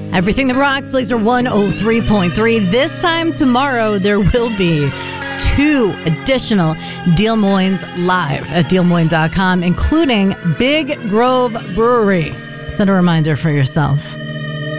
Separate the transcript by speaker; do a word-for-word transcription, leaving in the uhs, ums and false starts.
Speaker 1: Everything that rocks, Laser one oh three point three. This time tomorrow, there will be two additional Deal Moines live at deal moines dot com, including Big Grove Brewery. Set a reminder for yourself.